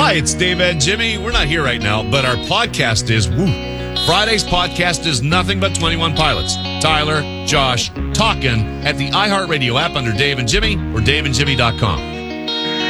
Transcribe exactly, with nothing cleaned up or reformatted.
Hi, it's Dave and Jimmy. We're not here right now, but our podcast is. Woo, Friday's podcast is nothing but twenty-one Pilots. Tyler, Josh, talking at the iHeartRadio app under Dave and Jimmy or dave and jimmy dot com.